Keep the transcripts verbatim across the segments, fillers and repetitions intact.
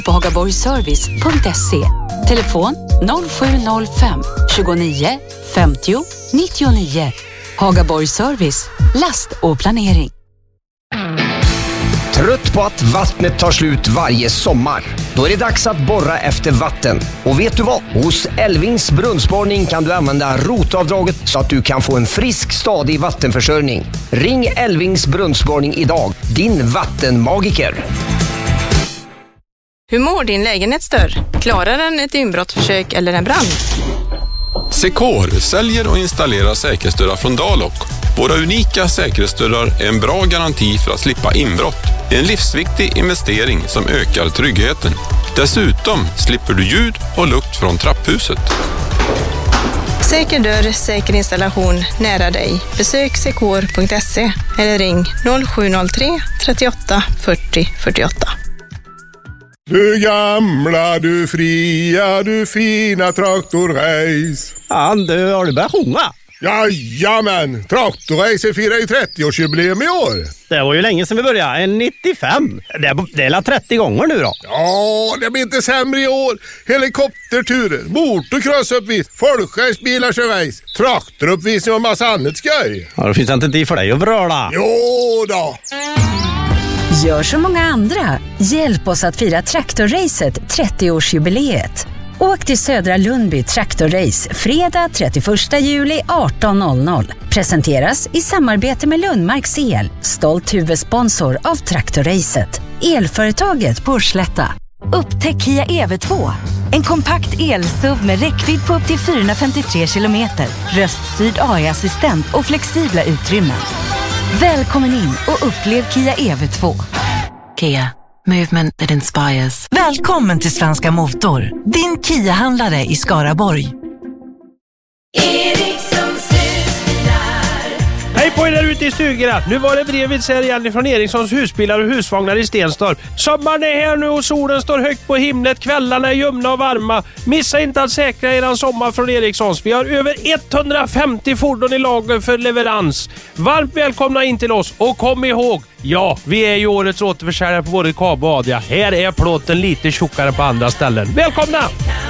på hagaborgservice punkt se. Telefon noll sju noll fem tjugonio femtio nittionio. Hagaborg Service, last och planering. Trött på att vattnet tar slut varje sommar? Då är det dags att borra efter vatten. Och vet du vad? Hos Elvings brunnsborrning kan du använda rotavdraget så att du kan få en frisk, stadig vattenförsörjning. Ring Elvings brunnsborgning idag, din vattenmagiker. Hur mår din lägenhetsdörr? Klarar den ett inbrottsförsök eller en brand? Secor säljer och installerar säkerhetsdörrar från Dalok. Våra unika säkerhetsdörrar är en bra garanti för att slippa inbrott. En livsviktig investering som ökar tryggheten. Dessutom slipper du ljud och lukt från trapphuset. Säker dörr, säker installation nära dig. Besök secor punkt se eller ring noll sju noll tre trettioåtta fyrtio fyrtioåtta. Du gamla, du fria, du fina traktorrace. Ja, du har du börjat sjunga? Jajamän, traktorrace firar ju trettioårsjubileum i år. Det var ju länge sedan vi började, en nittiofem. Det är, det är la trettio gånger nu då. Ja, det blir inte sämre i år. Helikopterturer, motorcrossuppvis, folkracebilar kör race, traktoruppvisning och massa annat skoj. Ja, då finns det inte tid för dig att bröla. Jo då. Gör som många andra. Hjälp oss att fira traktorracet trettioårsjubileet. Åk till Södra Lundby Traktorrace fredag trettioförsta juli arton noll noll. Presenteras i samarbete med Lundmarks El, stolt huvudsponsor av Traktorracet. Elföretaget på Slätta. Upptäck Kia E V två. En kompakt el-S U V med räckvidd på upp till fyrahundrafemtiotre kilometer, röststyrd A I-assistent och flexibla utrymmen. Välkommen in och upplev Kia E V två. Kia. Movement that inspires. Välkommen till Svenska Motor, din Kia-handlare i Skaraborg. Hej på er där ute i stugorna. Nu var det brevet här igen från Erikssons husbilar och husvagnar i Stenstorp. Sommaren är här nu och solen står högt på himlet. Kvällarna är ljumna och varma. Missa inte att säkra eran sommar från Erikssons. Vi har över etthundrafemtio fordon i lager för leverans. Varmt välkomna in till oss och kom ihåg, ja, vi är ju årets återförsäljare på både Kab och Adia. Här är plåten lite tjockare på andra ställen. Välkomna!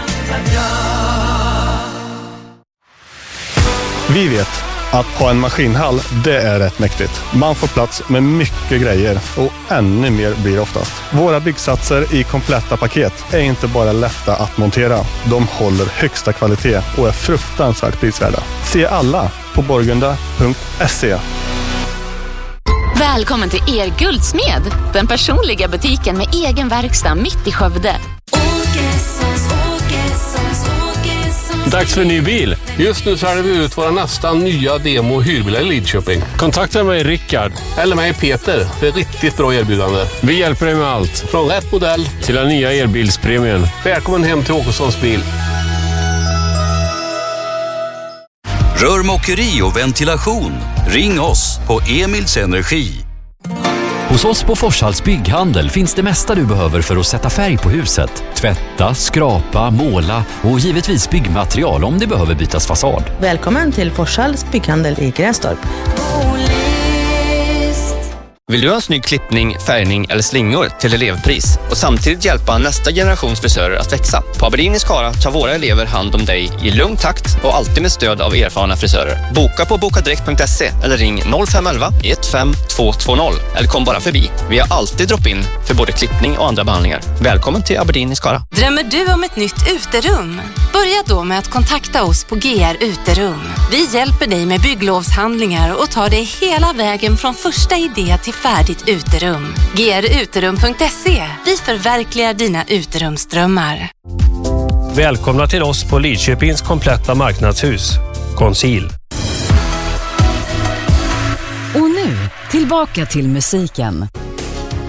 Vi vet att ha en maskinhall, det är rätt mäktigt. Man får plats med mycket grejer och ännu mer blir oftast. Våra byggsatser i kompletta paket är inte bara lätta att montera. De håller högsta kvalitet och är fruktansvärt prisvärda. Se alla på borgunda punkt se. Välkommen till er Guldsmed, den personliga butiken med egen verkstad mitt i Skövde. Dags för en ny bil. Just nu säljer vi ut våra nästan nya demo- och hyrbilar i Lidköping. Kontakta mig Rickard. Eller mig Peter. Det är riktigt bra erbjudande. Vi hjälper dig med allt. Från rätt modell till den nya elbilspremien. Välkommen hem till Åkessons bil. Rörmokeri och ventilation. Ring oss på Emils Energi. Hos oss på Forshalls bygghandel finns det mesta du behöver för att sätta färg på huset. Tvätta, skrapa, måla och givetvis byggmaterial om det behöver bytas fasad. Välkommen till Forshalls bygghandel i Grästorp. Vill du ha en snygg klippning, färgning eller slingor till elevpris och samtidigt hjälpa nästa generations frisörer att växa? På Aberdeen i Skara tar våra elever hand om dig i lugn takt och alltid med stöd av erfarna frisörer. Boka på bokadirekt punkt se eller ring noll fem ett ett ett fem två två noll eller kom bara förbi. Vi har alltid drop-in för både klippning och andra behandlingar. Välkommen till Aberdeen i Skara. Drömmer du om ett nytt uterum? Börja då med att kontakta oss på G R Uterum. Vi hjälper dig med bygglovshandlingar och tar dig hela vägen från första idé till färdigt uterum. G R uterum punkt se. Vi förverkligar dina uterumsdrömmar. Välkomna till oss på Lidköpings kompletta marknadshus. Conceal. Och nu, tillbaka till musiken.